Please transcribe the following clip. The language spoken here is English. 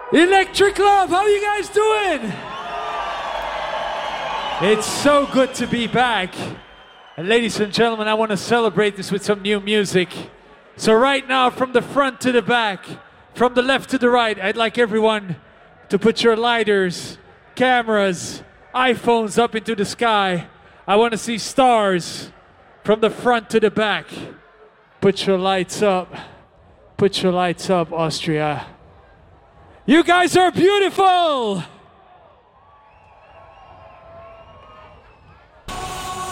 Electric Love, how you guys doing? It's so good to be back. And ladies and gentlemen, I want to celebrate this with some new music. So right now, from the front to the back, from the left to the right, I'd like everyone to put your lighters, cameras, iPhones up into the sky. I want to see stars from the front to the back. Put your lights up. Put your lights up, Austria. You guys are beautiful!